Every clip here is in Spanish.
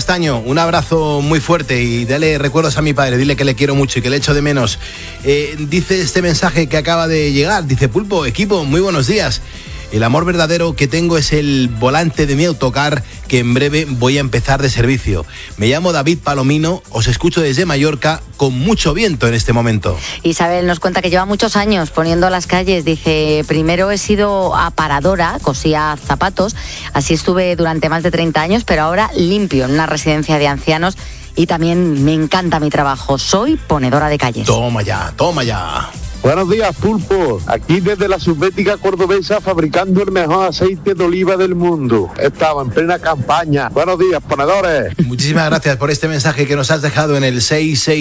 Castaño, un abrazo muy fuerte y dale recuerdos a mi padre, dile que le quiero mucho y que le echo de menos. Dice este mensaje que acaba de llegar, dice: Pulpo, equipo, muy buenos días. El amor verdadero que tengo es el volante de mi autocar, que en breve voy a empezar de servicio. Me llamo David Palomino, os escucho desde Mallorca con mucho viento en este momento. Isabel nos cuenta que lleva muchos años poniendo las calles. Dice: primero he sido aparadora, cosía zapatos, así estuve durante más de 30 años, pero ahora limpio en una residencia de ancianos y también me encanta mi trabajo. Soy ponedora de calles. Toma ya, toma ya. Buenos días, Pulpo. Aquí desde la Subbética Cordobesa, fabricando el mejor aceite de oliva del mundo. Estaba en plena campaña. Buenos días, ponedores. Muchísimas gracias por este mensaje que nos has dejado en el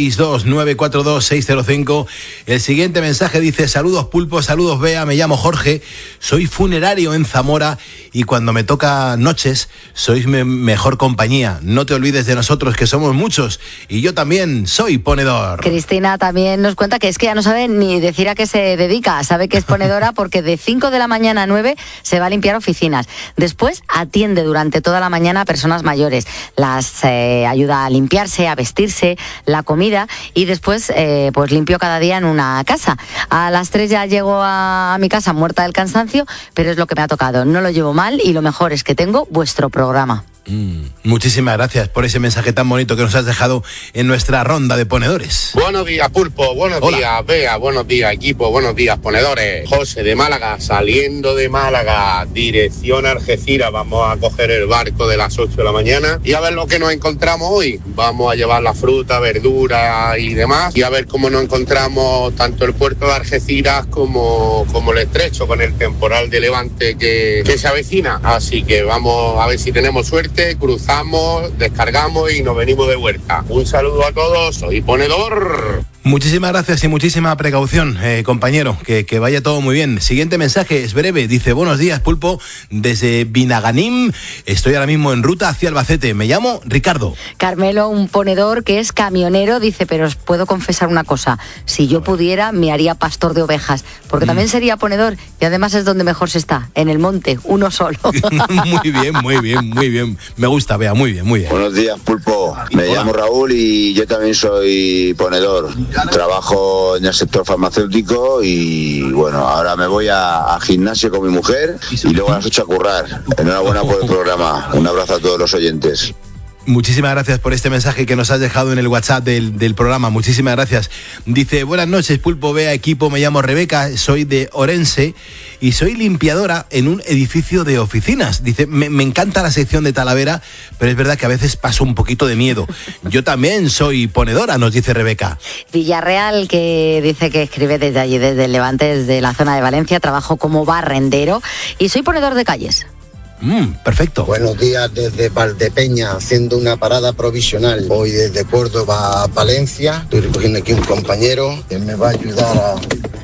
662-942-605. El siguiente mensaje dice: saludos, Pulpo, saludos, Bea, me llamo Jorge, soy funerario en Zamora y cuando me toca noches sois mi mejor compañía. No te olvides de nosotros, que somos muchos, y yo también soy ponedor. Cristina también nos cuenta que es que ya no sabe ni decir a qué se dedica. Sabe que es ponedora porque de 5 de la mañana a 9 se va a limpiar oficinas. Después atiende durante toda la mañana a personas mayores. Las ayuda a limpiarse, a vestirse, la comida, y después pues limpio cada día en una casa. A las 3 ya llego a mi casa muerta del cansancio, pero es lo que me ha tocado. No lo llevo mal y lo mejor es que tengo vuestro programa. Muchísimas gracias por ese mensaje tan bonito que nos has dejado en nuestra ronda de ponedores. Buenos días, Pulpo, buenos días, Bea, buenos días, equipo, buenos días, ponedores. José de Málaga, saliendo de Málaga, dirección Algeciras. Vamos a coger el barco de las 8 de la mañana y a ver lo que nos encontramos hoy. Vamos a llevar la fruta, verdura y demás, y a ver cómo nos encontramos tanto el puerto de Algeciras como el estrecho, con el temporal de levante que se avecina. Así que vamos a ver si tenemos suerte, cruzamos, descargamos y nos venimos de vuelta. Un saludo a todos, soy ponedor. Muchísimas gracias y muchísima precaución, compañero, que vaya todo muy bien. Siguiente mensaje es breve, dice: buenos días, Pulpo, desde Binaganim, estoy ahora mismo en ruta hacia Albacete, me llamo Ricardo. Carmelo, un ponedor que es camionero, dice: pero os puedo confesar una cosa, si yo pudiera me haría pastor de ovejas, porque también sería ponedor y además es donde mejor se está, en el monte, uno solo. Muy bien, muy bien, muy bien, me gusta, Bea, muy bien, muy bien. Buenos días, Pulpo, me llamo Raúl y yo también soy ponedor. Trabajo en el sector farmacéutico y bueno, ahora me voy a gimnasio con mi mujer y luego a las 8 a currar. Enhorabuena por el programa. Un abrazo a todos los oyentes. Muchísimas gracias por este mensaje que nos has dejado en el WhatsApp del programa. Muchísimas gracias. Dice: buenas noches, Pulpo, Bea, equipo, me llamo Rebeca, soy de Orense y soy limpiadora en un edificio de oficinas. Dice: me encanta la sección de Talavera, pero es verdad que a veces paso un poquito de miedo. Yo también soy ponedora, nos dice Rebeca. Villarreal, que dice que escribe desde allí, desde el Levante, desde la zona de Valencia, trabajo como barrendero y soy ponedor de calles. Perfecto. Buenos días desde Valdepeña, haciendo una parada provisional. Voy desde Córdoba a Valencia. Estoy recogiendo aquí un compañero que me va a ayudar a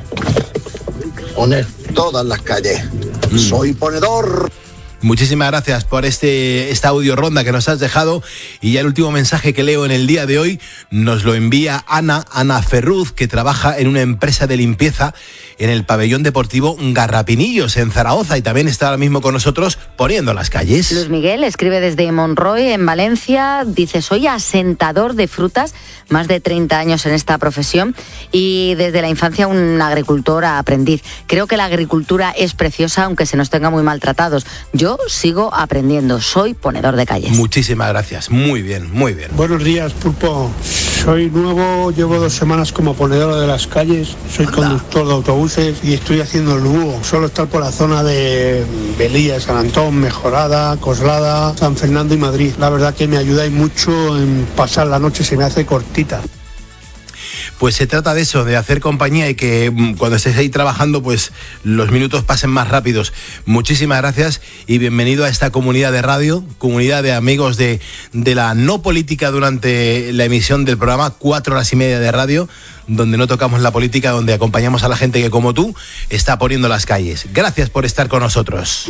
poner todas las calles. Soy ponedor. Muchísimas gracias por esta audio ronda que nos has dejado. Y ya el último mensaje que leo en el día de hoy nos lo envía Ana Ferruz, que trabaja en una empresa de limpieza en el pabellón deportivo Garrapinillos, en Zaragoza, y también está ahora mismo con nosotros poniendo las calles. Luis Miguel escribe desde Monroy, en Valencia, dice: soy asentador de frutas, más de 30 años en esta profesión y desde la infancia un agricultor aprendiz. Creo que la agricultura es preciosa, aunque se nos tenga muy maltratados. Yo sigo aprendiendo, soy ponedor de calles. Muchísimas gracias, muy bien, muy bien. Buenos días, Pulpo. Soy nuevo, llevo 2 semanas como ponedor de las calles, soy conductor de autobuses y estoy haciendo el Lugo. Suelo estar por la zona de Belía, San Antón, Mejorada, Coslada, San Fernando y Madrid. La verdad que me ayudáis mucho en pasar la noche, se me hace cortita. Pues se trata de eso, de hacer compañía y que cuando estés ahí trabajando, pues los minutos pasen más rápidos. Muchísimas gracias y bienvenido a esta comunidad de radio, comunidad de amigos de la no política durante la emisión del programa, 4 horas y media de radio, donde no tocamos la política, donde acompañamos a la gente que, como tú, está poniendo las calles. Gracias por estar con nosotros.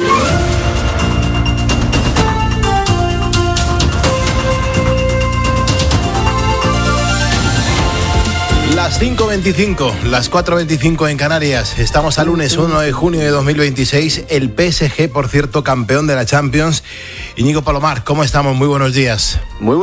Las 5:25, las 4:25 en Canarias. Estamos al lunes 1 de junio de 2026. El PSG, por cierto, campeón de la Champions. Íñigo Palomar, ¿cómo estamos? Muy buenos días. Muy